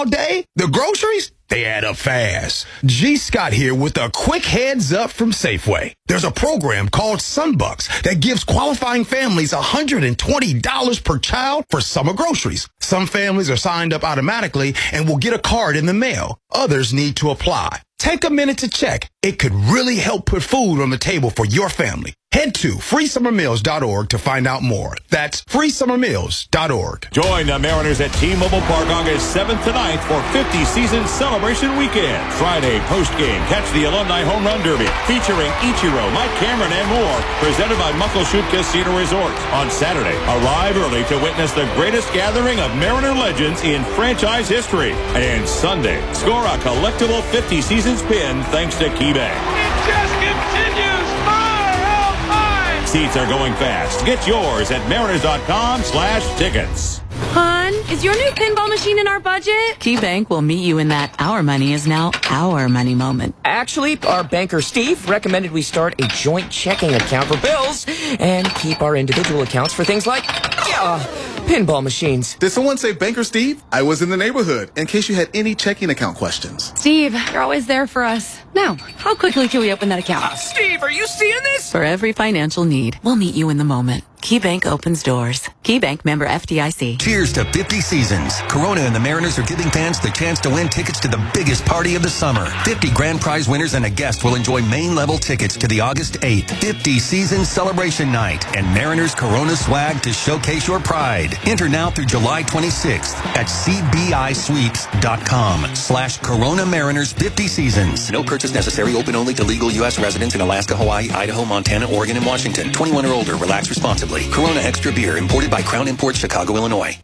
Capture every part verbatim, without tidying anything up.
day, the groceries, they add up fast. G. Scott here with a quick heads up from Safeway. There's a program called Sunbucks that gives qualifying families one hundred twenty dollars per child for summer groceries. Some families are signed up automatically and will get a card in the mail. Others need to apply. Take a minute to check. It could really help put food on the table for your family. Head to free summer meals dot org to find out more. That's free summer meals dot org. Join the Mariners at T-Mobile Park August seventh to ninth for fifty season celebration weekend. Friday postgame, catch the Alumni Home Run Derby featuring Ichiro, Mike Cameron, and more. Presented by Muckleshoot Casino Resort. On Saturday, arrive early to witness the greatest gathering of Mariner legends in franchise history. And Sunday, score a collectible fifty seasons pin thanks to KeyBank. It just continues. Seats are going fast. Get yours at mariners.com slash tickets. Hon, is your new pinball machine in our budget? KeyBank will meet you in that our money is now our money moment. Actually, our banker Steve recommended we start a joint checking account for bills and keep our individual accounts for things like, yeah, pinball machines. Did someone say Banker Steve? I was in the neighborhood, in case you had any checking account questions. Steve, you're always there for us. Now, how quickly can we open that account? Uh, Steve, are you seeing this? For every financial need, we'll meet you in the moment. KeyBank opens doors. KeyBank, member F D I C. Cheers to fifty seasons. Corona and the Mariners are giving fans the chance to win tickets to the biggest party of the summer. fifty grand prize winners and a guest will enjoy main-level tickets to the August eighth fifty season celebration night and Mariners Corona swag to showcase your pride. Enter now through July twenty-sixth at cbisweeps.com slash Corona Mariners fifty seasons. No purchase necessary. Open only to legal U S residents in Alaska, Hawaii, Idaho, Montana, Oregon, and Washington. twenty-one or older. Relax responsibly. Corona Extra Beer, imported by Crown Imports, Chicago, Illinois.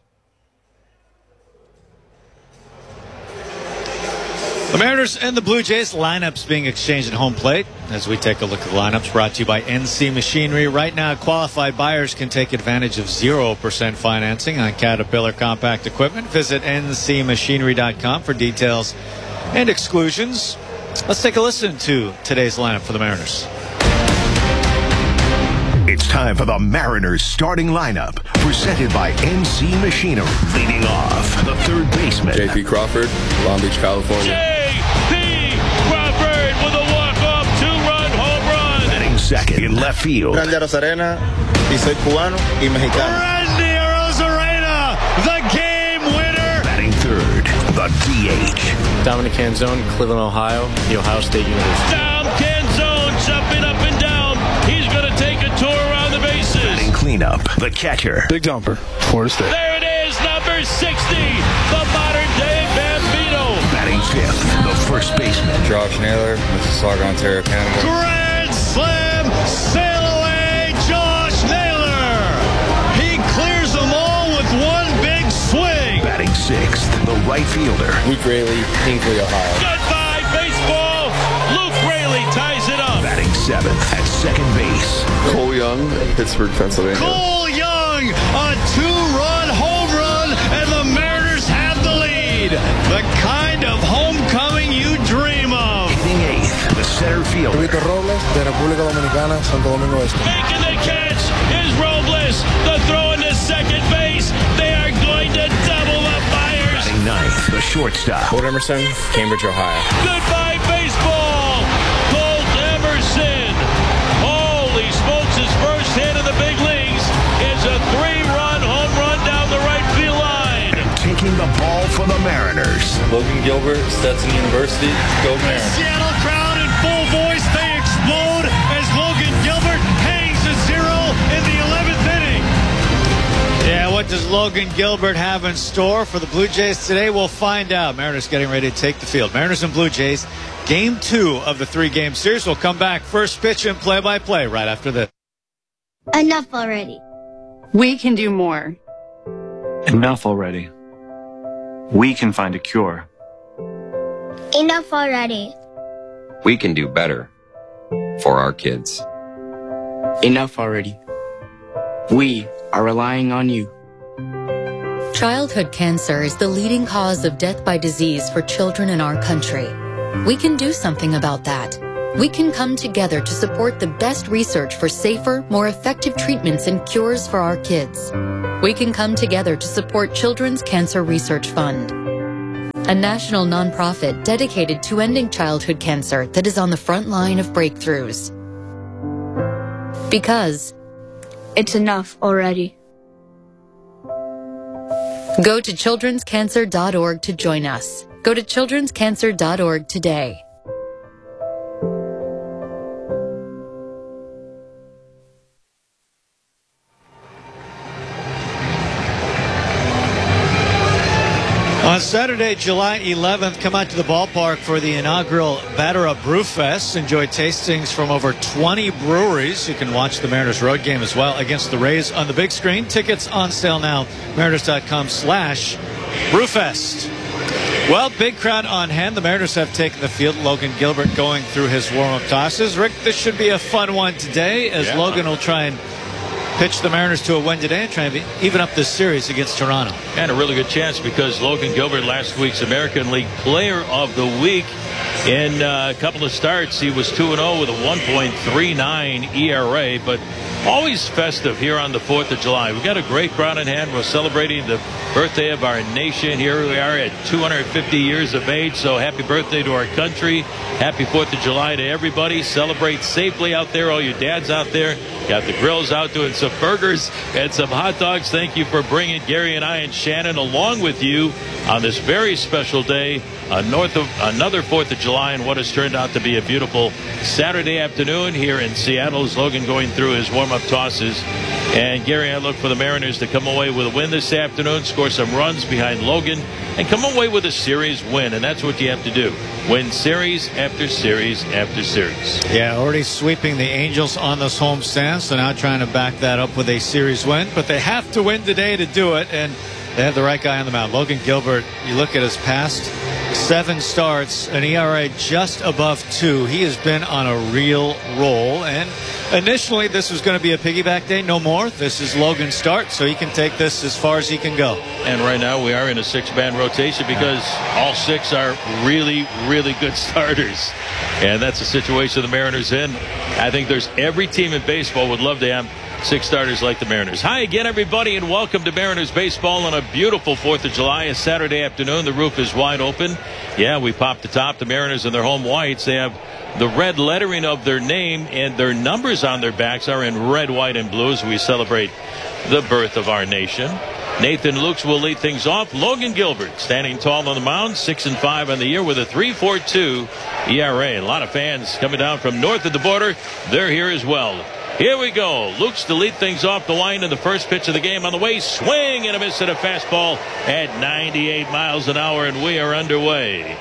The Mariners and the Blue Jays lineups being exchanged at home plate. As we take a look at the lineups brought to you by N C Machinery. Right now, qualified buyers can take advantage of zero percent financing on Caterpillar compact equipment. Visit N C machinery dot com for details and exclusions. Let's take a listen to today's lineup for the Mariners. It's time for the Mariners starting lineup, presented by N C Machinery. Leading off, the third baseman, J P Crawford, Long Beach, California. J P Crawford with a walk-off two-run home run. Batting second in left field, Randy Arozarena, y soy cubano y mexicano. Randy Arozarena, the game winner. Batting third, the D H, Dominic Canzone, Cleveland, Ohio, The Ohio State University. Dom Canzone jumping up and down. He's going to take a tour around the bases. Batting cleanup, the catcher, Big Jumper, Florida State. There it is, number sixty, the modern-day Bambino. Batting fifth, the first baseman, Josh Naylor, Mississauga, Ontario, Canada. Grand slam, sail away, Josh Naylor. He clears them all with one big swing. Batting sixth, the right fielder, Luke Raley, Hinkley, Ohio. Goodbye, baseball. Luke Raley ties it up. batting seventh at second base, Cole Young, Pittsburgh, Pennsylvania. Cole Young, a two-run home run, and the Mariners have the lead. The kind of homecoming you dream of. Hitting eighth, the center fielder, Vito Robles, de República Dominicana, Santo Domingo Este. Making the catch is Robles. The throw into second base. They are going to double the fires. batting ninth, the shortstop, Colt Emerson, Cambridge, Ohio. Goodbye, baseball. Colt Emerson. Holy smokes, his first hit in the big leagues is a three-run home run down the right field line. and taking the ball for the Mariners, Logan Gilbert, Stetson University. Go The Mariners. Seattle crowd in full voice, they explode as Logan Gilbert hangs a zero in the eleventh inning. Yeah, what does Logan Gilbert have in store for the Blue Jays today? We'll find out. Mariners getting ready to take the field. Mariners and Blue Jays, game two of the three-game series. We'll come back first pitch and play-by-play right after this. Enough already. We can do more. Enough already. We can find a cure. Enough already. We can do better for our kids. Enough already. We are relying on you. Childhood cancer is the leading cause of death by disease for children in our country. We can do something about that. We can come together to support the best research for safer, more effective treatments and cures for our kids. We can come together to support Children's Cancer Research Fund. a national nonprofit dedicated to ending childhood cancer that is on the front line of breakthroughs. Because it's enough already. Go to children's cancer dot org to join us. Go to children's cancer dot org today. On Saturday, July eleventh, come out to the ballpark for the inaugural Batera Brewfest. Enjoy tastings from over twenty breweries. You can watch the Mariners road game as well against the Rays on the big screen. Tickets on sale now. Mariners.com slash Brewfest. Well, big crowd on hand. The Mariners have taken the field. Logan Gilbert going through his warm-up tosses. Rick, this should be a fun one today as yeah. Logan will try and pitch the Mariners to a win today and try and even up this series against Toronto. And a really good chance because Logan Gilbert, last week's American League Player of the Week, in uh, a couple of starts, he was two and oh with a one point three nine E R A, but always festive here on the fourth of July. We've got a great crowd in hand. We're celebrating the birthday of our nation. Here we are at two hundred fifty years of age, so happy birthday to our country. Happy fourth of July to everybody. Celebrate safely out there, all you dads out there. Got the grills out doing some burgers and some hot dogs. Thank you for bringing Gary and I and Shannon along with you on this very special day, uh, north of another fourth of July, and what has turned out to be a beautiful Saturday afternoon here in Seattle as Logan going through his warm-up tosses. And Gary, I look for the Mariners to come away with a win this afternoon, score some runs behind Logan, and come away with a series win. And that's what you have to do. Win series after series after series. Yeah, already sweeping the Angels on this homestand, so now trying to back that up with a series win. But they have to win today to do it, and they have the right guy on the mound. Logan Gilbert, you look at his past seven starts, an E R A just above two. He has been on a real roll. And initially, this was going to be a piggyback day. No more. This is Logan's start, so he can take this as far as he can go. And right now, we are in a six-man rotation because all six are really, really good starters. And that's the situation the Mariners in. I think there's every team in baseball would love to have six starters like the Mariners. Hi again, everybody, and welcome to Mariners baseball on a beautiful fourth of July, a Saturday afternoon. The roof is wide open. Yeah, we popped the top. The Mariners in their home whites. They have the red lettering of their name, and their numbers on their backs are in red, white, and blue as we celebrate the birth of our nation. Nathan Lukes will lead things off. Logan Gilbert standing tall on the mound, six and five on the year with a three point four two E R A. A lot of fans coming down from north of the border. They're here as well. Here we go. Lukes to lead things off the line in the first pitch of the game. On the way, swing and a miss at a fastball at ninety-eight miles an hour, and we are underway.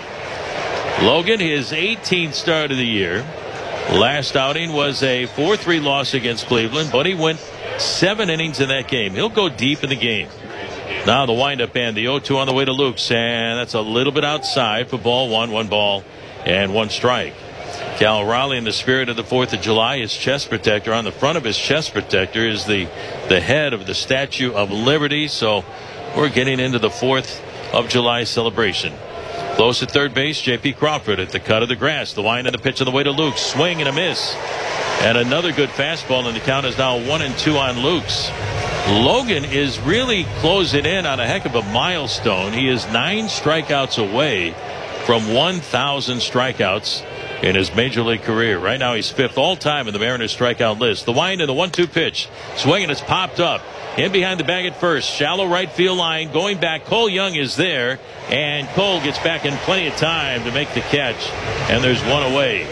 Logan, his eighteenth start of the year. Last outing was a four three loss against Cleveland, but he went seven innings in that game. He'll go deep in the game. Now the windup and the oh two on the way to Lukes, and that's a little bit outside for ball one, one ball and one strike. Cal Raleigh, in the spirit of the fourth of July, his chest protector. On the front of his chest protector is the, the head of the Statue of Liberty. So we're getting into the fourth of July celebration. Close at third base, J P Crawford at the cut of the grass. The wind and the pitch on the way to Lukes. Swing and a miss. And another good fastball, and the count is now one and two on Lukes. Logan is really closing in on a heck of a milestone. He is nine strikeouts away from one thousand strikeouts in his major league career. Right now he's fifth all time in the Mariners strikeout list. The wind and the one two pitch. Swinging, it's popped up. In behind the bag at first. Shallow right field line. Going back. Cole Young is there. And Cole gets back in plenty of time to make the catch. And there's one away.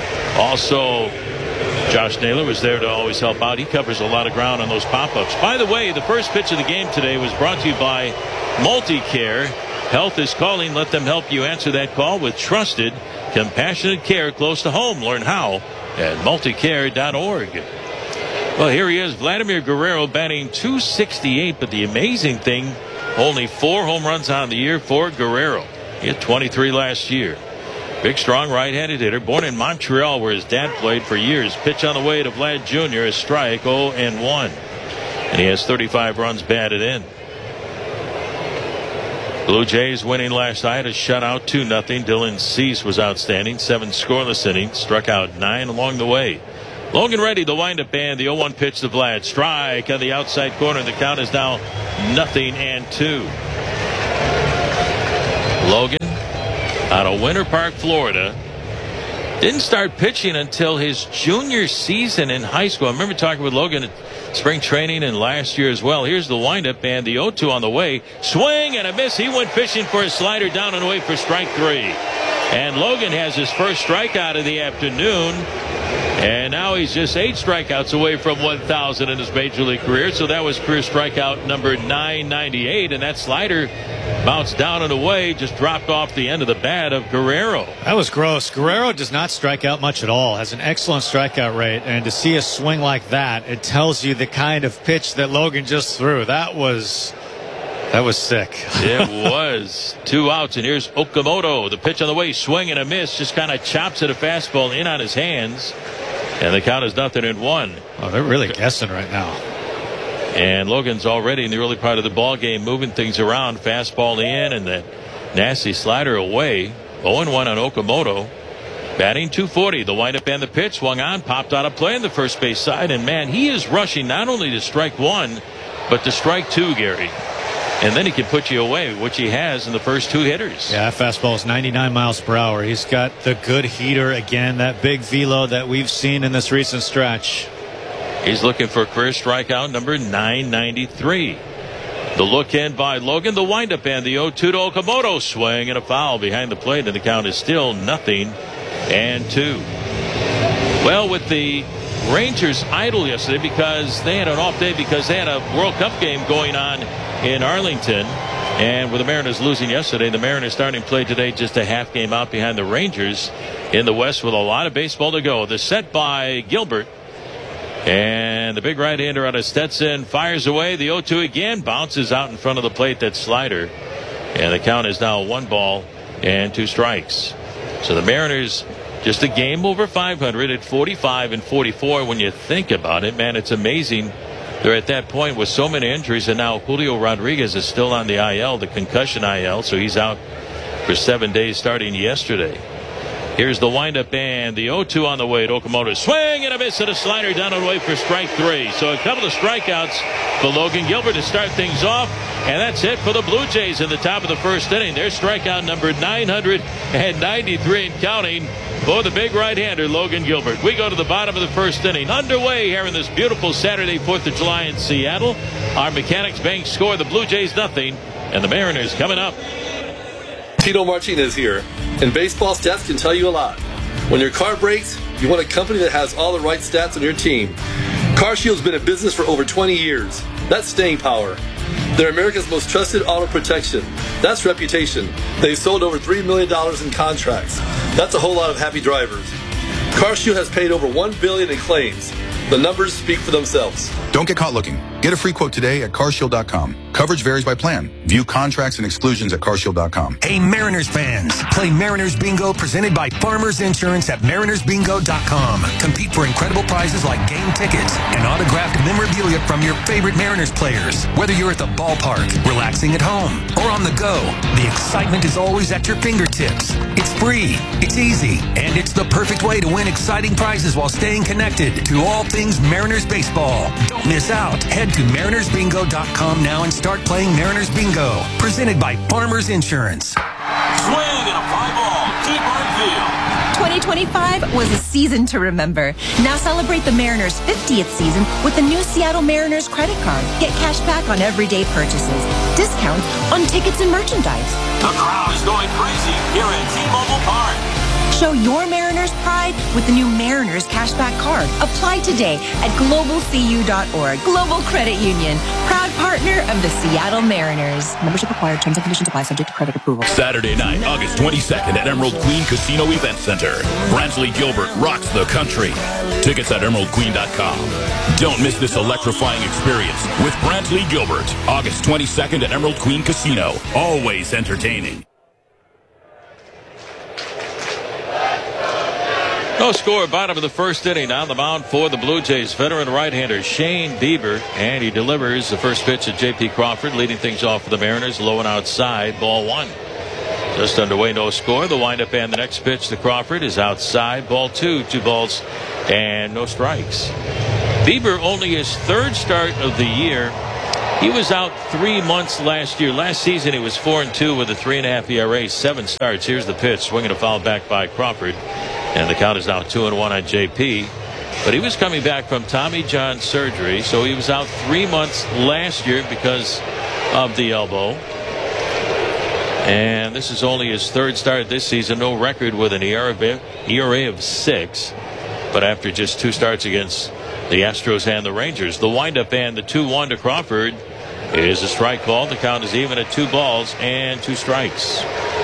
Also, Josh Naylor was there to always help out. He covers a lot of ground on those pop-ups. By the way, the first pitch of the game today was brought to you by MultiCare. Health is calling. Let them help you answer that call with trusted, compassionate care close to home. Learn how at multicare dot org. Well, here he is, Vladimir Guerrero, batting two sixty-eight, but the amazing thing, only four home runs on the year for Guerrero. He had twenty-three last year. Big, strong right-handed hitter, born in Montreal where his dad played for years. Pitch on the way to Vlad Junior, a strike, oh and one. And he has thirty-five runs batted in. Blue Jays winning last night, a shutout, two nothing. Dylan Cease was outstanding. Seven scoreless innings, struck out nine along the way. Logan ready, the windup and the oh one pitch to Vlad. Strike on the outside corner. The count is now nothing and two. Logan out of Winter Park, Florida. Didn't start pitching until his junior season in high school. I remember talking with Logan at spring training and last year as well. Here's the windup and the oh two on the way. Swing and a miss. He went fishing for a slider down and away for strike three. And Logan has his first strikeout of the afternoon. And now he's just eight strikeouts away from one thousand in his major league career. So that was career strikeout number nine ninety-eight. And that slider bounced down and away, just dropped off the end of the bat of Guerrero. That was gross. Guerrero does not strike out much at all, has an excellent strikeout rate. And to see a swing like that, it tells you the kind of pitch that Logan just threw. That was... That was sick. It was. Two outs, and here's Okamoto. The pitch on the way, swing and a miss. Just kind of chops at a fastball in on his hands. And the count is nothing in one. Oh, they're really guessing right now. And Logan's already in the early part of the ball game moving things around. Fastball in and that nasty slider away. oh and one on Okamoto. Batting two forty. The windup and the pitch swung on, popped out of play on the first base side. And man, he is rushing not only to strike one, but to strike two, Gary. And then he can put you away, which he has in the first two hitters. Yeah, that fastball is ninety-nine miles per hour. He's got the good heater again, that big velo that we've seen in this recent stretch. He's looking for career strikeout number nine ninety-three. The look in by Logan, the windup and the oh two to Okamoto. Swing and a foul behind the plate, and the count is still nothing and two. Well, with the Rangers idle yesterday because they had an off day because they had a World Cup game going on in Arlington, and with the Mariners losing yesterday, the Mariners starting play today just a half game out behind the Rangers in the West with a lot of baseball to go. The set by Gilbert, and the big right-hander out of Stetson fires away. The oh two again bounces out in front of the plate. That slider, and the count is now one ball and two strikes. So the Mariners just a game over five hundred at forty-five and forty-four. When you think about it, man, it's amazing. They're at that point with so many injuries, and now Julio Rodriguez is still on the I L, the concussion I L, so he's out for seven days starting yesterday. Here's the windup and the oh two on the way to Okamoto. Swing and a miss and a slider down and away for strike three. So a couple of strikeouts for Logan Gilbert to start things off. And that's it for the Blue Jays in the top of the first inning. Their strikeout number nine ninety-three and counting for the big right-hander, Logan Gilbert. We go to the bottom of the first inning. Underway here in this beautiful Saturday, fourth of July in Seattle. Our Mechanics Bank score, the Blue Jays nothing, and the Mariners coming up. Tito Martinez here. And baseball stats can tell you a lot. When your car breaks, you want a company that has all the right stats on your team. CarShield's been in business for over twenty years. That's staying power. They're America's most trusted auto protection. That's reputation. They've sold over three million dollars in contracts. That's a whole lot of happy drivers. CarShield has paid over one billion dollars in claims. The numbers speak for themselves. Don't get caught looking. Get a free quote today at car shield dot com. Coverage varies by plan. View contracts and exclusions at car shield dot com. Hey, Mariners fans. Play Mariners Bingo presented by Farmers Insurance at mariners bingo dot com. Compete for incredible prizes like game tickets and autographed memorabilia from your favorite Mariners players. Whether you're at the ballpark, relaxing at home, or on the go, the excitement is always at your fingertips. It's free, it's easy, and it's the perfect way to win exciting prizes while staying connected to all things Mariners baseball. Don't miss out. Head to mariners bingo dot com now and start playing Mariners Bingo. Presented by Farmers Insurance. Swing and a fly ball. Deep right field. twenty twenty-five was a season to remember. Now celebrate the Mariners' fiftieth season with the new Seattle Mariners credit card. Get cash back on everyday purchases, discounts on tickets and merchandise. The crowd is going crazy here at T-Mobile Park. Show your Mariners pride with the new Mariners Cashback Card. Apply today at global c u dot org. Global Credit Union, proud partner of the Seattle Mariners. Membership required. Terms and conditions apply. Subject to credit approval. Saturday night, August twenty-second at Emerald Queen Casino Event Center. Brantley Gilbert rocks the country. Tickets at emerald queen dot com. Don't miss this electrifying experience with Brantley Gilbert. August twenty-second at Emerald Queen Casino. Always entertaining. No score, bottom of the first inning. On the mound for the Blue Jays, veteran right-hander Shane Bieber, and he delivers the first pitch at J P Crawford, leading things off for the Mariners, low and outside, ball one. Just underway, no score. The windup and the next pitch to Crawford is outside, ball two, two balls and no strikes. Bieber only his third start of the year He was out three months last year. Last season he was four and two with a three and a half E R A, seven starts. Here's the pitch, swinging a foul back by Crawford, and the count is now two and one on J P. But he was coming back from Tommy John surgery, so he was out three months last year because of the elbow. And this is only his third start this season. No record with an E R A of six. But after just two starts against the Astros and the Rangers, the windup and the two one to Crawford is a strike call. The count is even at two balls and two strikes.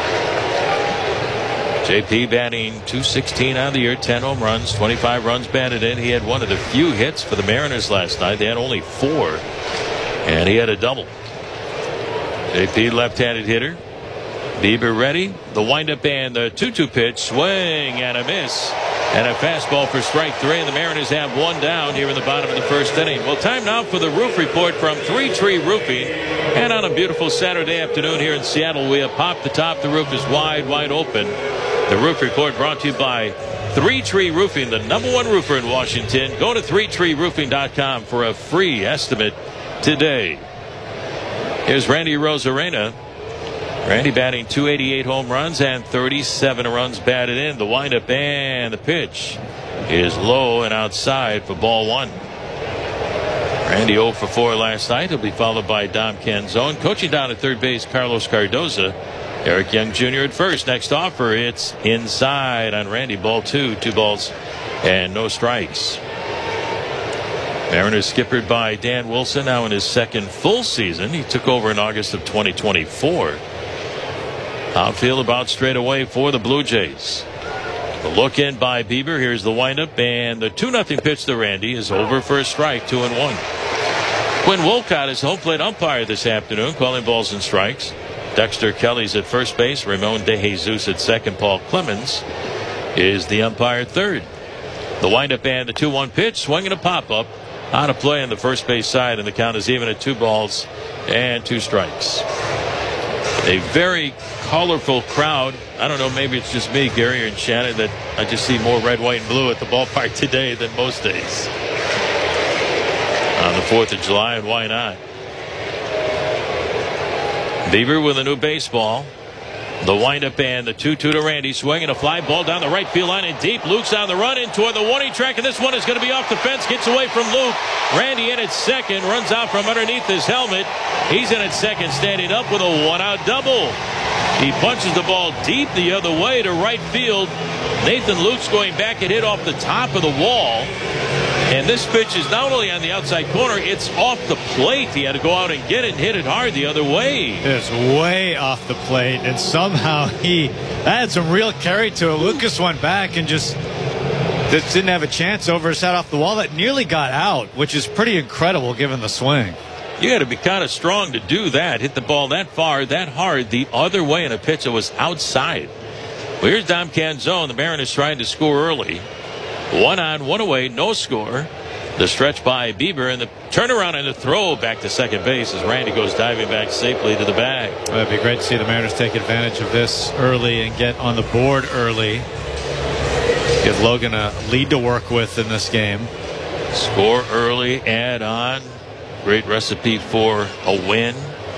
J P batting two sixteen on the year, ten home runs, twenty-five runs batted in. He had one of the few hits for the Mariners last night. They had only four, and he had a double. J P left-handed hitter. Bieber ready. The windup and the two two pitch, swing and a miss. And a fastball for strike three, and the Mariners have one down here in the bottom of the first inning. Well, time now for the roof report from Three Tree Roofing. And on a beautiful Saturday afternoon here in Seattle, we have popped the top. The roof is wide, wide open. The roof report brought to you by Three Tree Roofing, the number one roofer in Washington. Go to three tree roofing dot com for a free estimate today. Here's Randy Rosarena. Randy batting two eighty-eight home runs and thirty-seven runs batted in. The windup and the pitch is low and outside for ball one. Randy oh for four last night. He'll be followed by Dom Canzone. Coaching down at third base, Carlos Cardoza. Eric Young Junior at first. Next offer, it's inside on Randy. Ball two. Two balls and no strikes. Mariners skippered by Dan Wilson, now in his second full season. He took over in August of twenty twenty-four. Outfield about straight away for the Blue Jays. The look in by Bieber. Here's the windup, and the two nothing pitch to Randy is over for a strike, two and one. Quinn Wolcott is home plate umpire this afternoon, calling balls and strikes. Dexter Kelly's at first base. Ramon DeJesus at second. Paul Clemens is the umpire at third. The windup and the two one pitch, swinging a pop-up on a play on the first base side, and the count is even at two balls and two strikes. A very colorful crowd. I don't know, maybe it's just me, Gary, and Shannon, that I just see more red, white, and blue at the ballpark today than most days on the fourth of July, and why not? Bieber with a new baseball. The windup and the two two to Randy, swinging a fly ball down the right field line and deep. Luke's on the run in toward the warning track, and this one is going to be off the fence. Gets away from Luke. Randy in at second, runs out from underneath his helmet. He's in at second, standing up with a one-out double. He punches the ball deep the other way to right field. Nathan Luke's going back and hit off the top of the wall. And this pitch is not only on the outside corner, it's off the plate. He had to go out and get it and hit it hard the other way. It's way off the plate, and somehow he had some real carry to it. Lucas went back and just, just didn't have a chance over his head off the wall. That nearly got out, which is pretty incredible given the swing. You got to be kind of strong to do that. Hit the ball that far, that hard, the other way in a pitch that was outside. Well, here's Dom Canzone. The Mariners trying to score early. One on, one away, no score. The stretch by Bieber, and the turnaround and the throw back to second base as Randy goes diving back safely to the bag. Well, it'd be great to see the Mariners take advantage of this early and get on the board early. Give Logan a lead to work with in this game. Score early, add on. Great recipe for a win.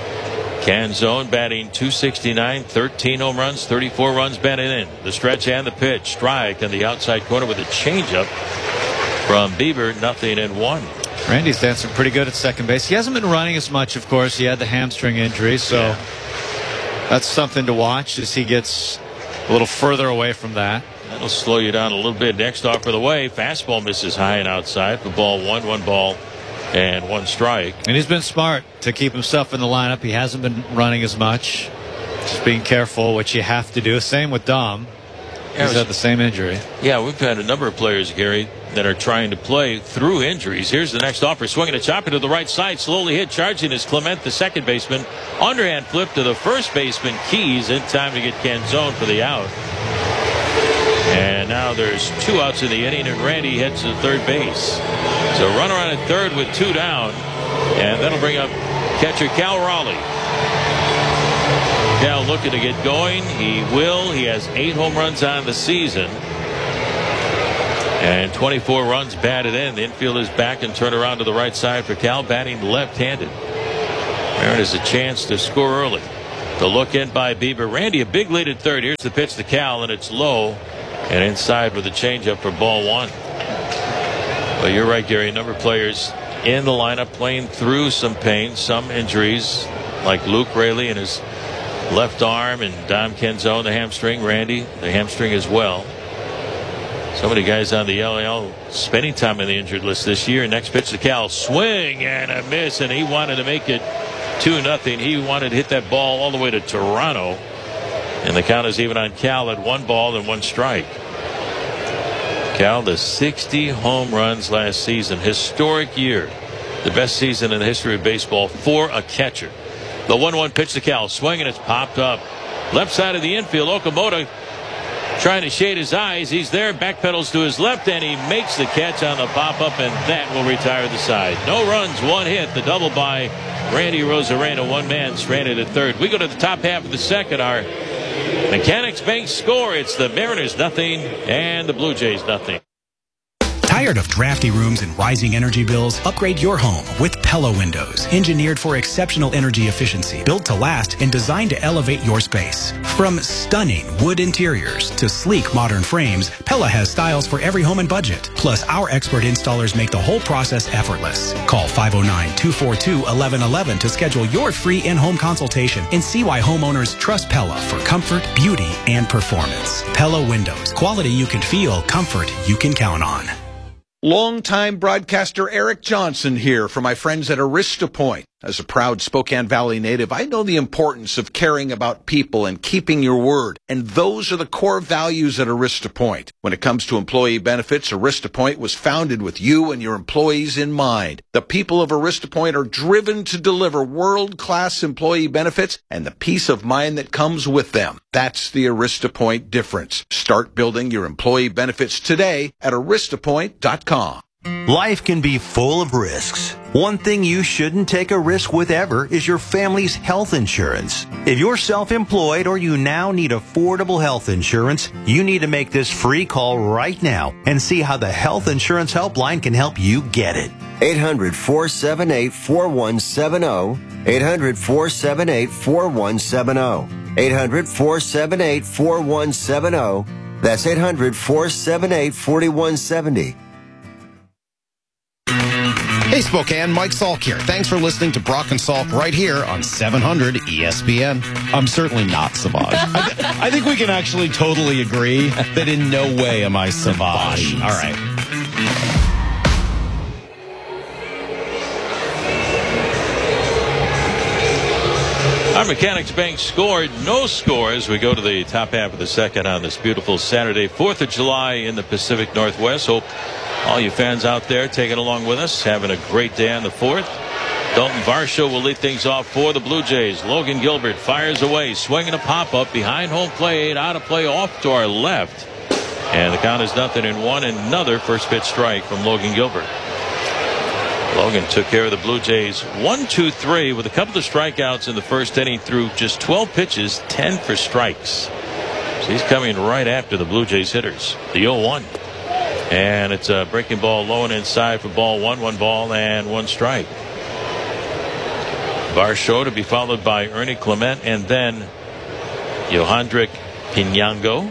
Canzone batting two sixty-nine, thirteen home runs, thirty-four runs batted in. The stretch and the pitch. Strike on the outside corner with a changeup from Bieber. Nothing and one. Randy's dancing pretty good at second base. He hasn't been running as much, of course. He had the hamstring injury, so yeah. That's something to watch as he gets a little further away from that. That'll slow you down a little bit. Next off for the way. Fastball misses high and outside for ball one. One ball and one strike. And he's been smart to keep himself in the lineup. He hasn't been running as much. Just being careful, which you have to do. Same with Dom. He's yeah, had the same injury. Yeah, we've had a number of players, Gary, that are trying to play through injuries. Here's the next offer. Swinging a chopper to the right side. Slowly hit. Charging is Clement, the second baseman. Underhand flip to the first baseman, Keys. In time to get Canzone for the out. And now there's two outs in the inning, and Randy heads to third base. So runner on at third with two down, and that'll bring up catcher Cal Raleigh. Cal looking to get going. He will. He has eight home runs on the season, and twenty-four runs batted in. The infield is back and turn around to the right side for Cal, batting left-handed. Mariners a chance to score early. The look in by Bieber. Randy, a big lead at third. Here's the pitch to Cal, and it's low and inside with a changeup for ball one. But you're right, Gary. A number of players in the lineup playing through some pain, some injuries, like Luke Raley and his left arm, and Dom Kenzone, the hamstring. Randy, the hamstring as well. So many guys on the L A L spending time on the injured list this year. Next pitch to Cal. Swing and a miss, and he wanted to make it two nothing. He wanted to hit that ball all the way to Toronto. And the count is even on Cal at one ball and one strike. Cal, the sixty home runs last season. Historic year. The best season in the history of baseball for a catcher. The one one pitch to Cal. Swing, and it's popped up. Left side of the infield. Okamoto trying to shade his eyes. He's there. Backpedals to his left, and he makes the catch on the pop-up, and that will retire the side. No runs, one hit. The double by Randy Rosarena. One man stranded at third. We go to the top half of the second. Our Mechanics Bank score. It's the Mariners nothing and the Blue Jays nothing. Tired of drafty rooms and rising energy bills? Upgrade your home with Pella Windows. Engineered for exceptional energy efficiency, built to last, and designed to elevate your space. From stunning wood interiors to sleek modern frames, Pella has styles for every home and budget. Plus, our expert installers make the whole process effortless. Call five oh nine, two four two, one one one one to schedule your free in-home consultation and see why homeowners trust Pella for comfort, beauty, and performance. Pella Windows. Quality you can feel, comfort you can count on. Longtime broadcaster Eric Johnson here for my friends at Arista Point. As a proud Spokane Valley native, I know the importance of caring about people and keeping your word. And those are the core values at Arista Point. When it comes to employee benefits, Arista Point was founded with you and your employees in mind. The people of Arista Point are driven to deliver world-class employee benefits and the peace of mind that comes with them. That's the Arista Point difference. Start building your employee benefits today at arista point dot com. Life can be full of risks. One thing you shouldn't take a risk with ever is your family's health insurance. If you're self-employed or you now need affordable health insurance, you need to make this free call right now and see how the Health Insurance Helpline can help you get it. eight hundred, four seven eight, four one seven zero. eight hundred, four seven eight, four one seven zero. eight hundred, four seven eight, four one seven zero. That's eight hundred, four seven eight, four one seven zero. Hey Spokane, Mike Salk here. Thanks for listening to Brock and Salk right here on seven hundred E S P N. I'm certainly not Savage. I, th- I think we can actually totally agree that in no way am I Savage. All right. Our Mechanics Bank scored no score as we go to the top half of the second on this beautiful Saturday, fourth of July in the Pacific Northwest. Hope all you fans out there taking along with us, having a great day on the fourth. Dalton Varsho will lead things off for the Blue Jays. Logan Gilbert fires away, swinging a pop-up behind home plate, out of play off to our left. And the count is nothing in one. Another first pitch strike from Logan Gilbert. Logan took care of the Blue Jays one two three with a couple of strikeouts in the first inning through just twelve pitches, ten for strikes. So he's coming right after the Blue Jays hitters. The oh one. And it's a breaking ball low and inside for ball one. One ball and one strike. Varsho to be followed by Ernie Clement and then Yohandrick Pinango.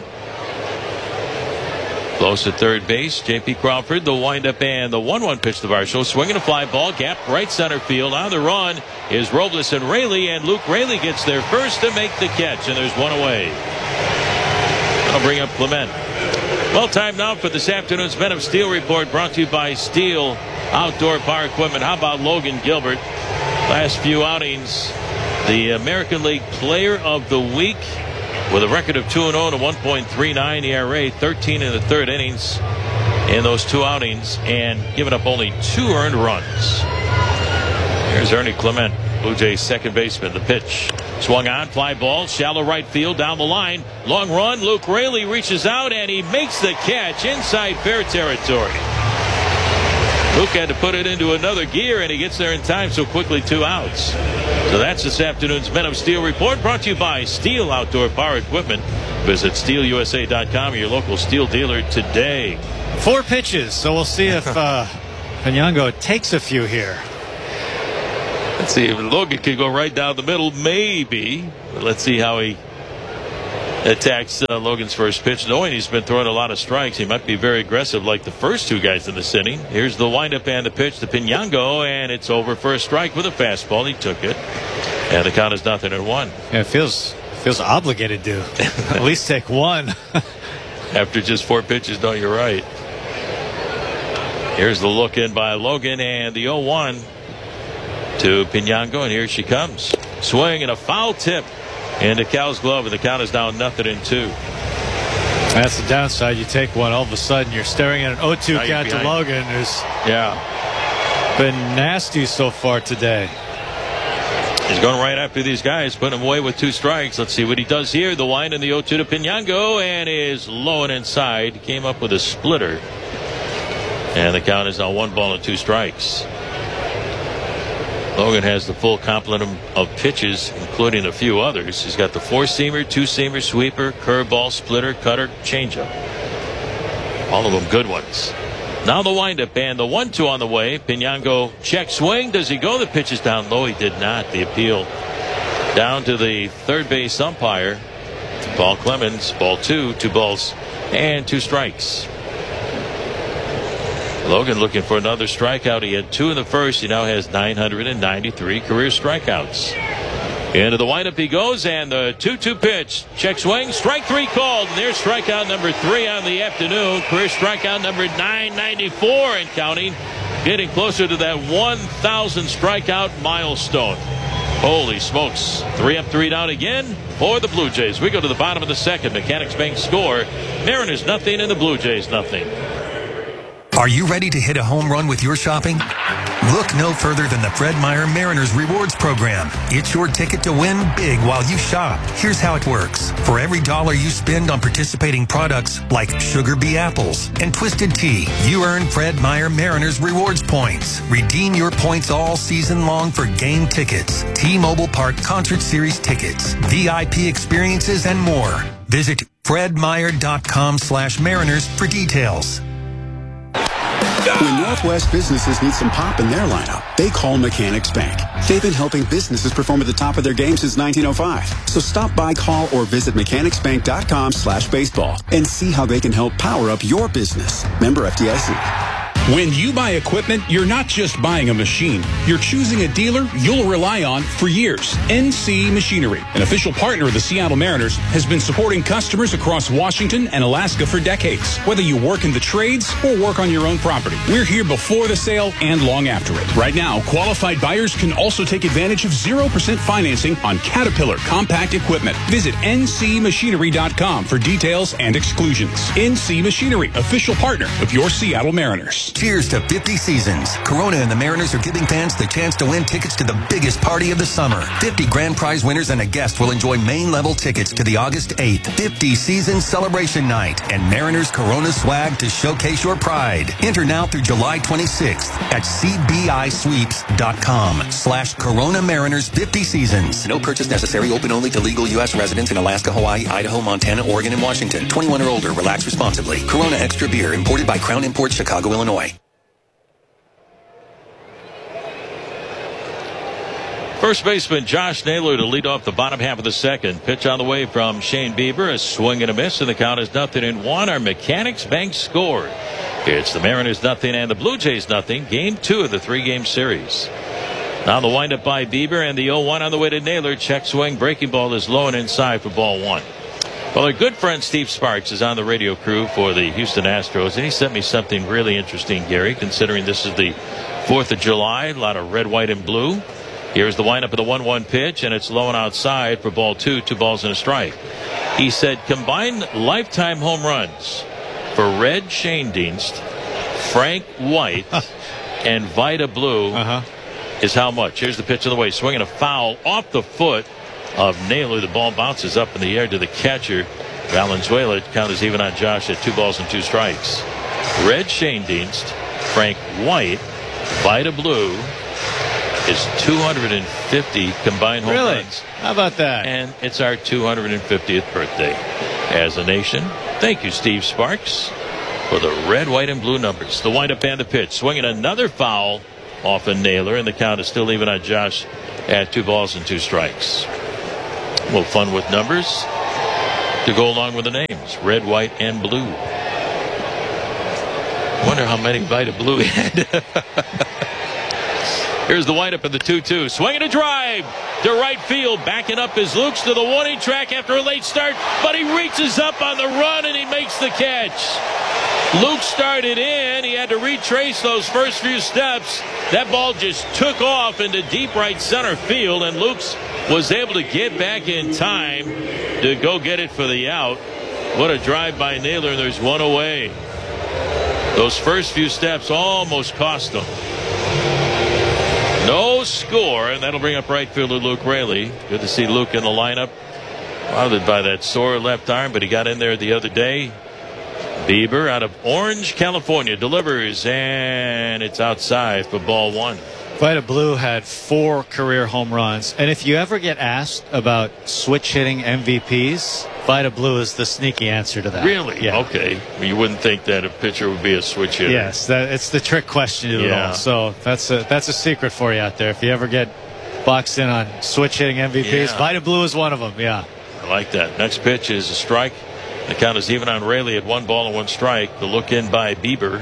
Close at third base, J P Crawford, the windup and the one one pitch to Varsho. Swinging a fly ball, gap right center field. On the run is Robles and Raley, and Luke Raley gets there first to make the catch, and there's one away. I'll bring up Clement. Well, time now for this afternoon's Men of Steel report, brought to you by Steel Outdoor Power Equipment. How about Logan Gilbert? Last few outings, the American League Player of the Week, with a record of two and oh and a one point three nine E R A, thirteen in the third innings in those two outings, and giving up only two earned runs. Here's Ernie Clement, Blue Jays second baseman. The pitch swung on, fly ball, shallow right field, down the line, long run. Luke Raley reaches out and he makes the catch inside fair territory. Luke had to put it into another gear, and he gets there in time, so quickly two outs. So that's this afternoon's Men of Steel report, brought to you by Steel Outdoor Power Equipment. Visit steel u s a dot com, your local steel dealer today. Four pitches, so we'll see if uh, Pinango takes a few here. Let's see if Logan could go right down the middle, maybe. But let's see how he attacks uh, Logan's first pitch. Knowing he's been throwing a lot of strikes, he might be very aggressive like the first two guys in this inning. Here's the windup and the pitch to Pinango, and it's over for a strike with a fastball. He took it, and the count is nothing and one. Yeah, it feels feels obligated to at least take one. After just four pitches, no, you're right. Here's the look in by Logan, and the oh one to Pinango, and here she comes. Swing and a foul tip into Cal's glove, and the count is now nothing and two. That's the downside. You take one, all of a sudden you're staring at an oh two count to Logan, who's yeah been nasty so far today. He's going right after these guys, putting him away with two strikes. Let's see what he does here. The wind and the oh two to Pinango, and is low and inside. Came up with a splitter, and the count is now one ball and two strikes. Logan has the full complement of pitches, including a few others. He's got the four-seamer, two-seamer, sweeper, curveball, splitter, cutter, changeup. All of them good ones. Now the windup and the one two on the way. Pinango check swing. Does he go? The pitch is down low. He did not. The appeal down to the third base umpire, Paul Clemens. Ball two, two balls and two strikes. Logan looking for another strikeout. He had two in the first. He now has nine hundred ninety-three career strikeouts. Into the windup he goes, and the two two pitch. Check swing. Strike three called. And there's strikeout number three on the afternoon. Career strikeout number nine ninety-four and counting. Getting closer to that one thousand strikeout milestone. Holy smokes. Three up, three down again for the Blue Jays. We go to the bottom of the second. Mechanics Bank score. Mariners nothing and the Blue Jays nothing. Are you ready to hit a home run with your shopping? Look no further than the Fred Meyer Mariners Rewards Program. It's your ticket to win big while you shop. Here's how it works. For every dollar you spend on participating products like Sugar Bee Apples and Twisted Tea, you earn Fred Meyer Mariners Rewards points. Redeem your points all season long for game tickets, T-Mobile Park Concert Series tickets, V I P experiences, and more. Visit fredmeyer.com slash mariners for details. When Northwest businesses need some pop in their lineup, they call Mechanics Bank. They've been helping businesses perform at the top of their game since nineteen oh five. So stop by, call, or visit mechanicsbank.com slash baseball and see how they can help power up your business. Member F D I C. When you buy equipment, you're not just buying a machine. You're choosing a dealer you'll rely on for years. N C Machinery, an official partner of the Seattle Mariners, has been supporting customers across Washington and Alaska for decades. Whether you work in the trades or work on your own property, we're here before the sale and long after it. Right now, qualified buyers can also take advantage of zero percent financing on Caterpillar compact equipment. Visit N C machinery dot com for details and exclusions. N C Machinery, official partner of your Seattle Mariners. Cheers to fifty seasons. Corona and the Mariners are giving fans the chance to win tickets to the biggest party of the summer. fifty grand prize winners and a guest will enjoy main level tickets to the August eighth fifty season celebration night and Mariners Corona swag to showcase your pride. Enter now through July twenty-sixth at cbisweeps.com slash Corona Mariners fifty seasons. No purchase necessary. Open only to legal U S residents in Alaska, Hawaii, Idaho, Montana, Oregon, and Washington. twenty-one or older. Relax responsibly. Corona Extra Beer, imported by Crown Imports, Chicago, Illinois. First baseman Josh Naylor to lead off the bottom half of the second. Pitch on the way from Shane Bieber. A swing and a miss, and the count is nothing and one. Our Mechanics Bank score. It's the Mariners nothing and the Blue Jays nothing. Game two of the three-game series. Now the windup by Bieber and the oh one on the way to Naylor. Check swing. Breaking ball is low and inside for ball one. Well, our good friend Steve Sparks is on the radio crew for the Houston Astros, and he sent me something really interesting, Gary, considering this is the fourth of July. A lot of red, white, and blue. Here's the windup of the one one pitch, and it's low and outside for ball two, two balls and a strike. He said combined lifetime home runs for Red Schoendienst, Frank White, and Vida Blue uh-huh. is how much? Here's the pitch of the way. Swinging a foul off the foot of Naylor. The ball bounces up in the air to the catcher, Valenzuela. Count is even on Josh at two balls and two strikes. Red Schoendienst, Frank White, Vida Blue, is two hundred fifty combined home really? runs. How about that? And it's our two hundred fiftieth birthday as a nation. Thank you, Steve Sparks, for the red, white, and blue numbers. The windup and the pitch. Swinging another foul off a Naylor, and the count is still even on Josh at two balls and two strikes. A little fun with numbers to go along with the names, red, white, and blue. Wonder how many Vita Blue he had. Here's the windup of the two two. Swinging a drive to right field. Backing up is Lukes to the warning track after a late start, but he reaches up on the run and he makes the catch. Luke started in. He had to retrace those first few steps. That ball just took off into deep right center field, and Lukes was able to get back in time to go get it for the out. What a drive by Naylor. There's one away. Those first few steps almost cost him. No score, and that'll bring up right fielder Luke Raley. Good to see Luke in the lineup. Bothered by that sore left arm, but he got in there the other day. Bieber out of Orange, California delivers, and it's outside for ball one. Vita Blue had four career home runs, and if you ever get asked about switch hitting M V Ps, Vita Blue is the sneaky answer to that. Really? Yeah. Okay. You wouldn't think that a pitcher would be a switch hitter. Yes, that, it's the trick question to it Yeah. all. So that's a that's a secret for you out there. If you ever get boxed in on switch hitting M V Ps, Yeah. Vita Blue is one of them. Yeah. I like that. Next pitch is a strike. The count is even on Raley at one ball and one strike. The look in by Bieber.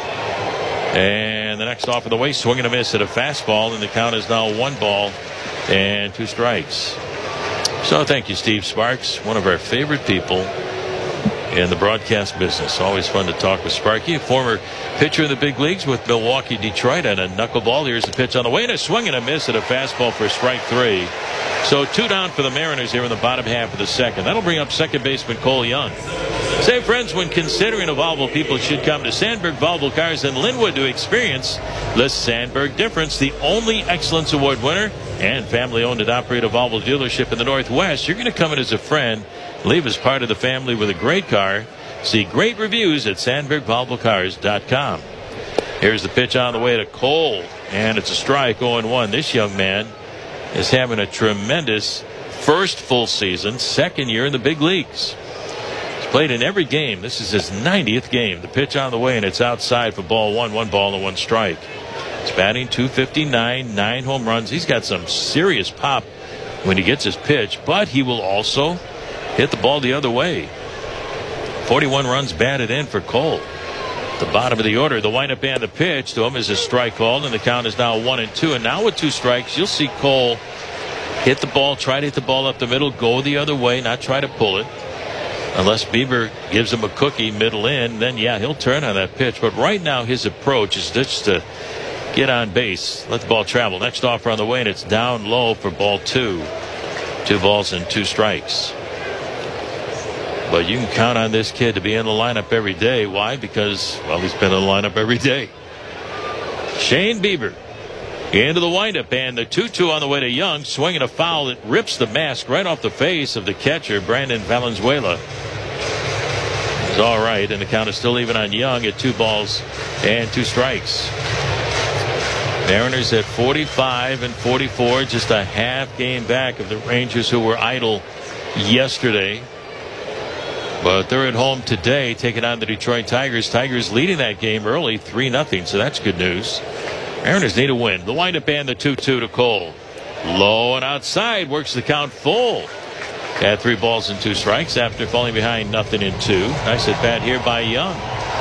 And the next off of the way, swing and a miss at a fastball, and the count is now one ball and two strikes. So thank you, Steve Sparks, one of our favorite people in the broadcast business. Always fun to talk with Sparky, a former pitcher in the big leagues with Milwaukee, Detroit, and a knuckleball. Here's the pitch on the way, and a swing and a miss at a fastball for strike three. So two down for the Mariners here in the bottom half of the second. That'll bring up second baseman Cole Young. Say, friends, when considering a Volvo, people should come to Sandberg Volvo Cars in Linwood to experience the Sandberg difference, the only Excellence Award winner and family-owned and operated Volvo dealership in the Northwest. You're going to come in as a friend, leave as part of the family with a great car. See great reviews at Sandberg Volvo Cars dot com. Here's the pitch on the way to Cole, and it's a strike, oh and one. This young man is having a tremendous first full season, second year in the big leagues. He's played in every game. This is his ninetieth game. The pitch on the way, and it's outside for ball one, one ball and one strike. He's batting two fifty-nine, nine home runs. He's got some serious pop when he gets his pitch, but he will also hit the ball the other way. forty-one runs batted in for Cole. The bottom of the order, the windup and the pitch to him is a strike called, and the count is now one and two. And now with two strikes, you'll see Cole hit the ball, try to hit the ball up the middle, go the other way, not try to pull it. Unless Bieber gives him a cookie middle in, then yeah, he'll turn on that pitch. But right now his approach is just to get on base, let the ball travel. Next offer on the way, and it's down low for ball two. Two balls and two strikes. But you can count on this kid to be in the lineup every day. Why? Because, well, he's been in the lineup every day. Shane Bieber into the windup, and the two two on the way to Young, swinging a foul that rips the mask right off the face of the catcher, Brandon Valenzuela. It's all right, and the count is still even on Young at two balls and two strikes. Mariners at forty-five and forty-four, just a half game back of the Rangers, who were idle yesterday. But they're at home today taking on the Detroit Tigers. Tigers leading that game early, three nothing, so that's good news. Mariners need a win. The windup and the two two to Cole. Low and outside, works the count full. At three balls and two strikes after falling behind nothing in two. Nice at bat here by Young.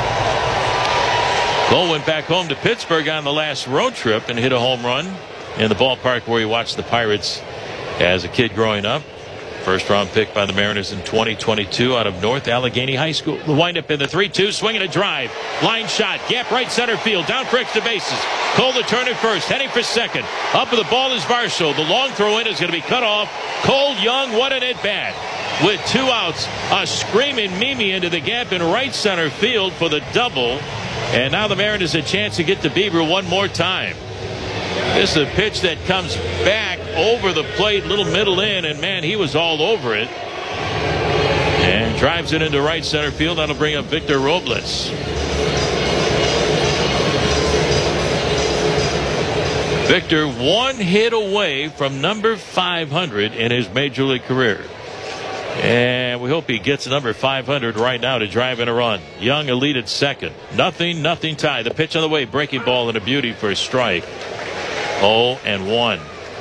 Cole went back home to Pittsburgh on the last road trip and hit a home run in the ballpark where he watched the Pirates as a kid growing up. First round pick by the Mariners in twenty twenty-two out of North Allegheny High School. The windup in the three two, swinging a drive. Line shot, gap right center field, down for extra bases. Cole the turn at first, heading for second. Up with the ball is Varsho. The long throw in is going to be cut off. Cole Young, what an at bat. With two outs, a screaming Mimi into the gap in right center field for the double. And now the Mariners a chance to get to Bieber one more time. This is a pitch that comes back over the plate, little middle in, and man, he was all over it. And drives it into right center field. That'll bring up Victor Robles. Victor one hit away from number five hundred in his major league career. And we hope he gets number five hundred right now to drive in a run. Young a lead at second. Nothing, nothing tie. The pitch on the way, breaking ball and a beauty for a strike. oh and one.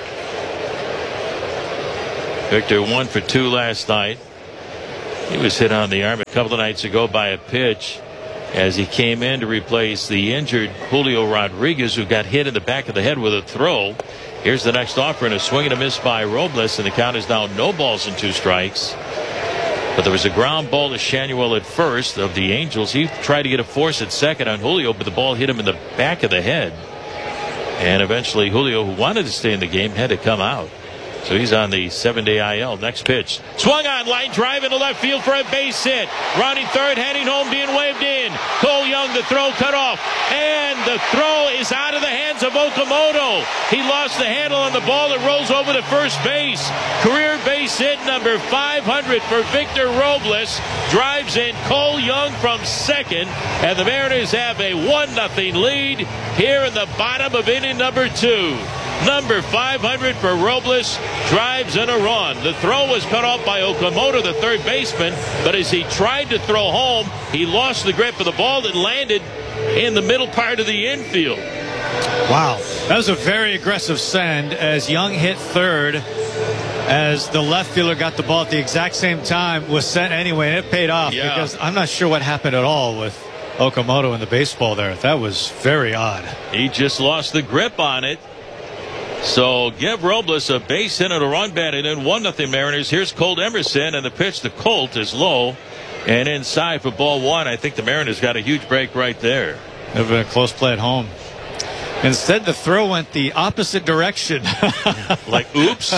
Victor one for two last night. He was hit on the arm a couple of nights ago by a pitch as he came in to replace the injured Julio Rodriguez, who got hit in the back of the head with a throw. Here's the next offer, and a swing and a miss by Robles, and the count is now no balls and two strikes. But there was a ground ball to Shanuel at first of the Angels. He tried to get a force at second on Julio, but the ball hit him in the back of the head. And eventually Julio, who wanted to stay in the game, had to come out. So he's on the seven-day I L. Next pitch. Swung on, line drive into left field for a base hit. Rounding third, heading home, being waved in. Cole Young, the throw cut off. And the throw is out of the hands of Okamoto. He lost the handle on the ball. It rolls over to first base. Career base hit number five hundred for Victor Robles. Drives in Cole Young from second. And the Mariners have a one nothing lead here in the bottom of inning number two. Number five hundred for Robles, drives in a run. The throw was cut off by Okamoto, the third baseman, but as he tried to throw home, he lost the grip of the ball that landed in the middle part of the infield. Wow, that was a very aggressive send as Young hit third, as the left fielder got the ball at the exact same time, was sent anyway, and it paid off. Yeah. Because I'm not sure what happened at all with Okamoto in the baseball there. That was very odd. He just lost the grip on it. So give Robles a base hit and a run batted in. one nothing Mariners. Here's Colt Emerson, and the pitch to Colt is low and inside for ball one. I think the Mariners got a huge break right there. It would have been a close play at home. Instead, the throw went the opposite direction. Like, oops.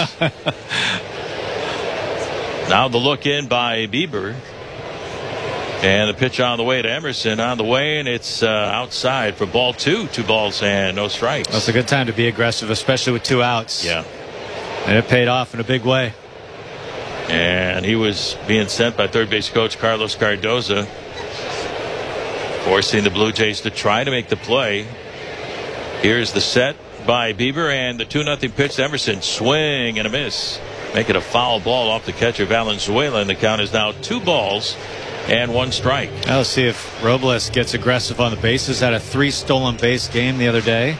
Now the look in by Bieber. And the pitch on the way to Emerson on the way, and it's uh, outside for ball two. Two balls and no strikes. That's a good time to be aggressive, especially with two outs. Yeah. And it paid off in a big way. And he was being sent by third base coach Carlos Cardoza, forcing the Blue Jays to try to make the play. Here's the set by Bieber, and the two nothing pitch to Emerson. Swing and a miss. Make it a foul ball off the catcher Valenzuela, and the count is now two balls and one strike. Now let's see if Robles gets aggressive on the bases. Had a three stolen base game the other day.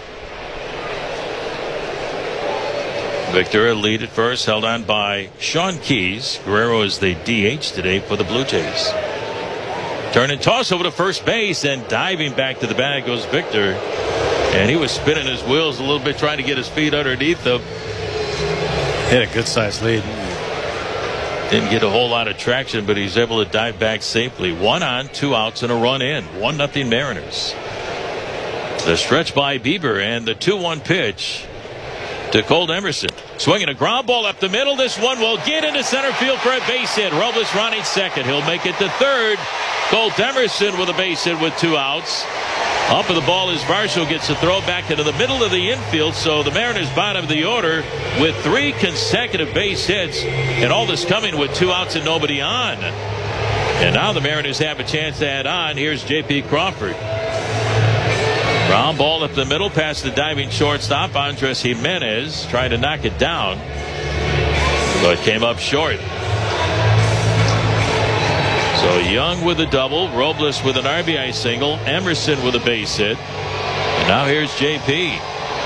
Victor, a lead at first, held on by Sean Keys. Guerrero is the D H today for the Blue Jays. Turn and toss over to first base, and diving back to the bag goes Victor. And he was spinning his wheels a little bit, trying to get his feet underneath him. Hit a good sized lead. Didn't get a whole lot of traction, but he's able to dive back safely. One on, two outs, and a run in. One nothing Mariners. The stretch by Bieber, and the two one pitch to Colt Emerson. Swinging a ground ball up the middle. This one will get into center field for a base hit. Robles running second. He'll make it to third. Colt Emerson with a base hit with two outs. Up of the ball is Varsho, gets a throw back into the middle of the infield. So the Mariners bottom of the order with three consecutive base hits, and all this coming with two outs and nobody on. And now the Mariners have a chance to add on. Here's J P Crawford. Ground ball up the middle past the diving shortstop Andres Jimenez, trying to knock it down, but came up short. So Young with a double, Robles with an R B I single, Emerson with a base hit. And now here's J P.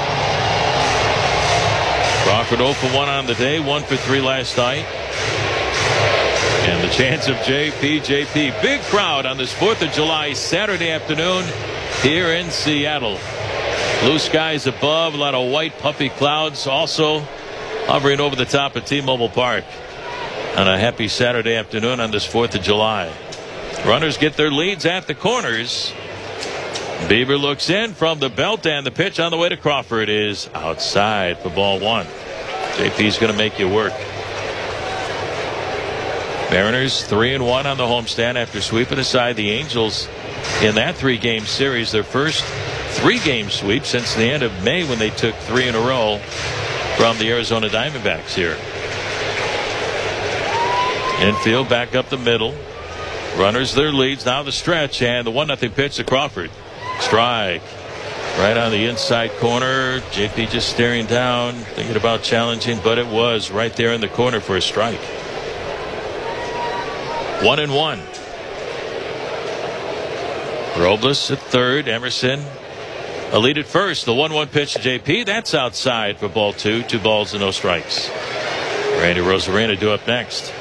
Crawford oh for one on the day, one for three last night. And the chance of J P, J P. Big crowd on this fourth of July Saturday afternoon here in Seattle. Blue skies above, a lot of white puffy clouds also hovering over the top of T-Mobile Park on a happy Saturday afternoon on this fourth of July. Runners get their leads at the corners. Bieber looks in from the belt, and the pitch on the way to Crawford is outside for ball one. J P's going to make you work. Mariners three and one on the homestand after sweeping aside the Angels in that three-game series, their first three-game sweep since the end of May when they took three in a row from the Arizona Diamondbacks here. Infield back up the middle. Runners their leads. Now the stretch, and the one nothing pitch to Crawford. Strike. Right on the inside corner. J P just staring down, thinking about challenging, but it was right there in the corner for a strike. One and one. Robles at third. Emerson A lead at first. The one one pitch to J P. That's outside for ball two. Two balls and no strikes. Randy Arozarena due up next.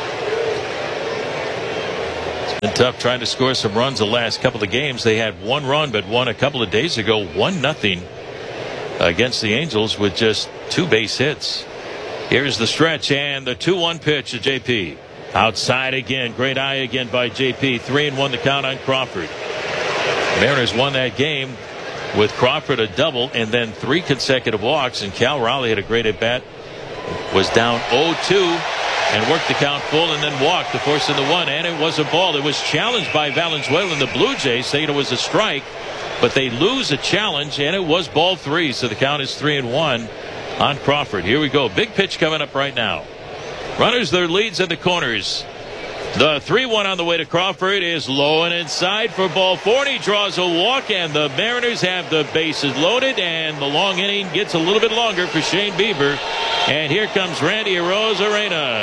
It's been tough trying to score some runs the last couple of games. They had one run, but won a couple of days ago. One nothing against the Angels with just two base hits. Here's the stretch and the two one pitch to J P. Outside again. Great eye again by J P. Three and one the count on Crawford. Mariners won that game with Crawford a double and then three consecutive walks. And Cal Raleigh had a great at bat. Was down oh two and worked the count full and then walked to force in the one. And it was a ball. It was challenged by Valenzuela and the Blue Jays, saying it was a strike. But they lose a challenge and it was ball three. So the count is three and one on Crawford. Here we go. Big pitch coming up right now. Runners their leads in the corners. The three one on the way to Crawford is low and inside for ball four. And he draws a walk, and the Mariners have the bases loaded, and the long inning gets a little bit longer for Shane Bieber. And here comes Randy Arozarena.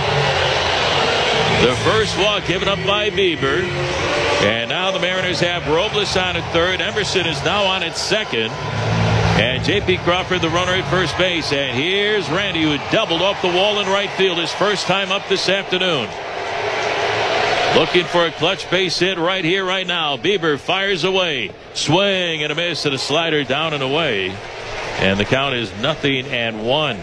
The first walk given up by Bieber. And now the Mariners have Robles on at third. Emerson is now on at second. And J P. Crawford, the runner at first base. And here's Randy, who doubled off the wall in right field his first time up this afternoon. Looking for a clutch base hit right here, right now. Bieber fires away. Swing and a miss and a slider down and away. And the count is nothing and one.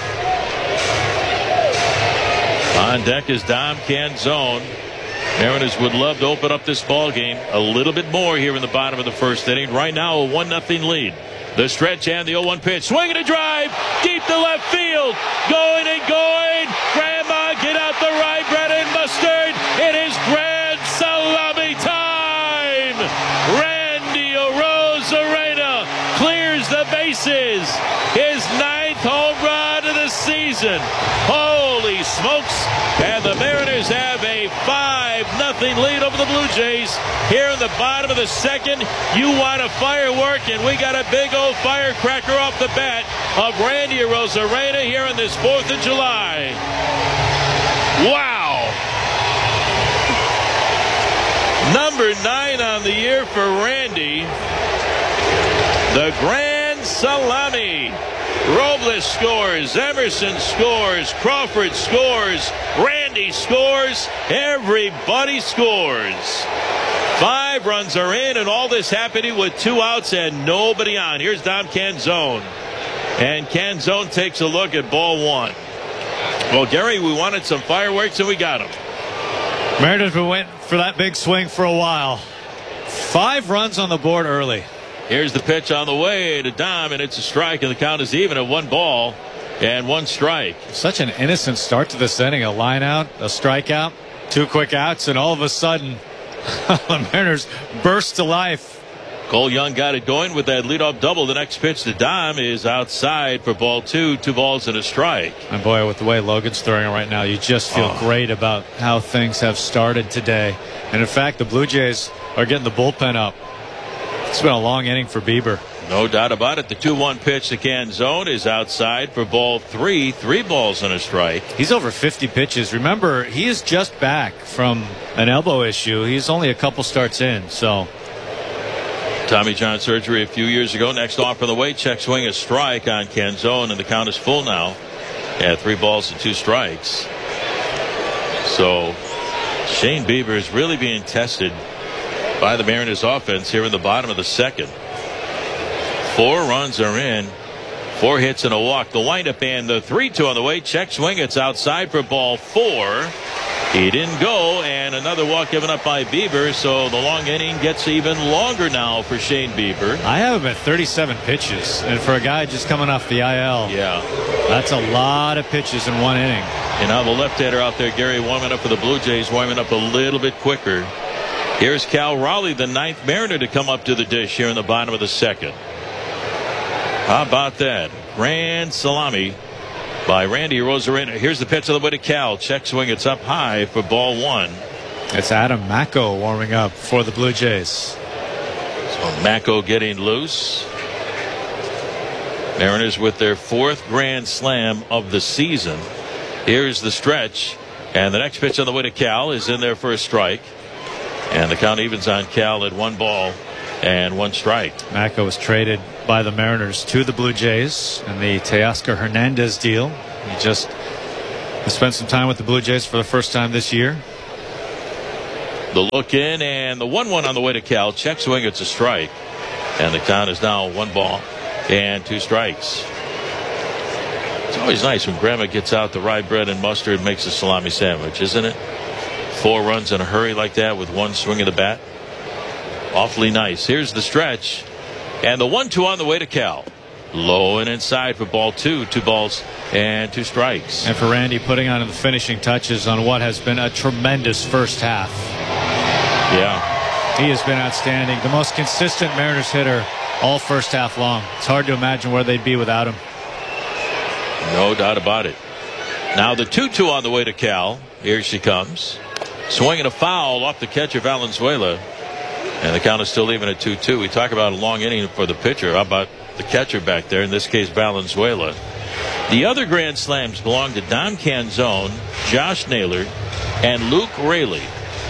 On deck is Dom Canzone. Mariners would love to open up this ball game a little bit more here in the bottom of the first inning. Right now, a one nothing lead. The stretch and the oh one pitch. Swing and a drive. Deep to left field. Going and going. Grandma, get out the rye bread and mustard. It is grand salami time. Randy Arozarena clears the bases. His ninth home run of the season. Holy smokes. And the Mariners have a five nothing lead over the Blue Jays. Here in the bottom of the second, you want a firework, and we got a big old firecracker off the bat of Randy Arozarena here on this fourth of July. Wow. Number nine on the year for Randy. The grand salami. Robles scores, Emerson scores, Crawford scores, Randy scores, everybody scores. Five runs are in, and all this happening with two outs and nobody on. Here's Dom Canzone. And Canzone takes a look at ball one. Well, Gary, we wanted some fireworks and we got them. Mariners been waiting for that big swing for a while. Five runs on the board early. Here's the pitch on the way to Dom, and it's a strike, and the count is even at one ball and one strike. Such an innocent start to this inning. A line out, a strikeout, two quick outs, and all of a sudden, the Mariners burst to life. Cole Young got it going with that leadoff double. The next pitch to Dom is outside for ball two, two balls and a strike. And boy, with the way Logan's throwing it right now, you just feel oh. great about how things have started today. And in fact, the Blue Jays are getting the bullpen up. It's been a long inning for Bieber. No doubt about it. The two one pitch to Canzone is outside for ball three. Three balls and a strike. He's over fifty pitches. Remember, he is just back from an elbow issue. He's only a couple starts in. So, Tommy John surgery a few years ago. Next off for the way. Check swing a strike on Canzone, and the count is full now at three balls and two strikes. So, Shane Bieber is really being tested by the Mariners offense here in the bottom of the second. Four runs are in. Four hits and a walk. The windup and the three two on the way. Check swing. It's outside for ball four. He didn't go, and another walk given up by Bieber, so the long inning gets even longer now for Shane Bieber. I have him at thirty-seven pitches, and for a guy just coming off the I L, yeah, that's a lot of pitches in one inning. And now the left-hander out there, Gary, warming up for the Blue Jays, warming up a little bit quicker. Here's Cal Raleigh, the ninth Mariner, to come up to the dish here in the bottom of the second. How about that? Grand salami by Randy Arozarena. Here's the pitch on the way to Cal. Check swing. It's up high for ball one. It's Adam Macko warming up for the Blue Jays. So Macko getting loose. Mariners with their fourth grand slam of the season. Here's the stretch. And the next pitch on the way to Cal is in there for a strike. And the count evens on Cal at one ball and one strike. Mako was traded by the Mariners to the Blue Jays in the Teoscar Hernandez deal. He just spent some time with the Blue Jays for the first time this year. The look in and the one one on the way to Cal. Check swing, it's a strike. And the count is now one ball and two strikes. It's always nice when Grandma gets out the rye bread and mustard and makes a salami sandwich, isn't it? Four runs in a hurry like that with one swing of the bat. Awfully nice. Here's the stretch. And the one two on the way to Cal. Low and inside for ball two. Two balls and two strikes. And for Randy putting on the finishing touches on what has been a tremendous first half. Yeah. He has been outstanding. The most consistent Mariners hitter all first half long. It's hard to imagine where they'd be without him. No doubt about it. Now the two two on the way to Cal. Here she comes. Swinging a foul off the catcher Valenzuela. And the count is still even at two two. We talk about a long inning for the pitcher. How about the catcher back there, in this case Valenzuela? The other grand slams belong to Don Canzone, Josh Naylor, and Luke Raley.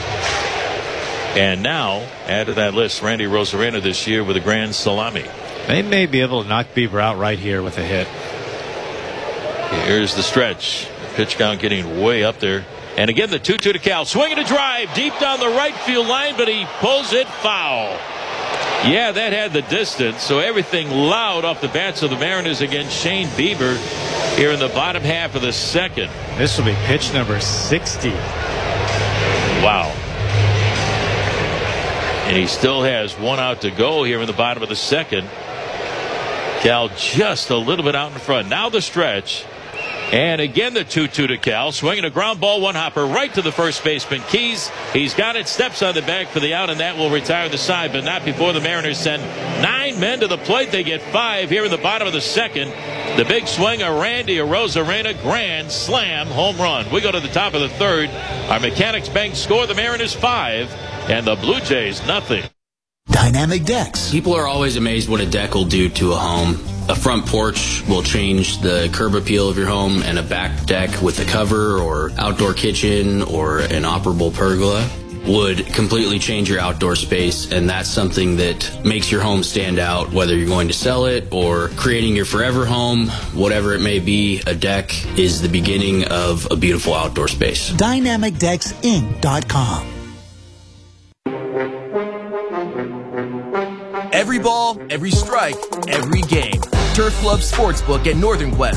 And now, add to that list, Randy Rosarena this year with a grand salami. They may be able to knock Bieber out right here with a hit. Here's the stretch. Pitch count getting way up there. And again, the two two to Cal. Swinging a drive deep down the right field line, but he pulls it foul. Yeah, that had the distance. So everything loud off the bats of the Mariners against Shane Bieber here in the bottom half of the second. This will be pitch number sixty. Wow. And he still has one out to go here in the bottom of the second. Cal just a little bit out in front. Now the stretch. And again the two two to Cal. Swinging a ground ball, one hopper right to the first baseman Keys. He's got it, steps on the bag for the out, and that will retire the side, but not before the Mariners send nine men to the plate. They get five here in the bottom of the second. The big swing of Randy Arozarena, grand slam, home run. We go to the top of the third. Our Mechanics Bank score, the Mariners five and the Blue Jays nothing. Dynamic decks. People are always amazed what a deck will do to a home. A front porch will change the curb appeal of your home, and a back deck with a cover or outdoor kitchen or an operable pergola would completely change your outdoor space, and that's something that makes your home stand out, whether you're going to sell it or creating your forever home, whatever it may be. A deck is the beginning of a beautiful outdoor space. Dynamic Decks Inc dot com. Every ball, every strike, every game. Turf Club Sportsbook at Northern Quest